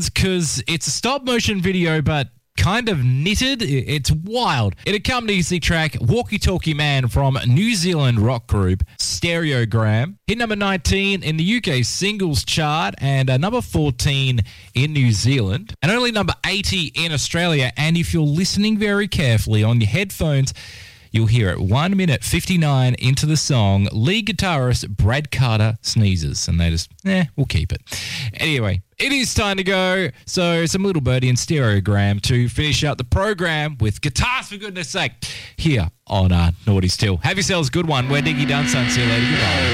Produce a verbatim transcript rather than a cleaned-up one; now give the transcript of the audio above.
because it's a stop motion video, but kind of knitted. It's wild. It accompanies the track Walkie Talkie Man from New Zealand rock group Stereogram. Hit number nineteen in the U K singles chart and uh, number fourteen in New Zealand and only number eighty in Australia. And if you're listening very carefully on your headphones, you'll hear it one minute fifty-nine into the song, lead guitarist Brad Carter sneezes. And they just, eh, we'll keep it. Anyway, it is time to go. So some Little Birdie and Stereogram to finish out the program with guitars, for goodness sake, here on uh, Naughty Still. Have yourselves a good one. We're Diggy Dunsun. See you later. Goodbye.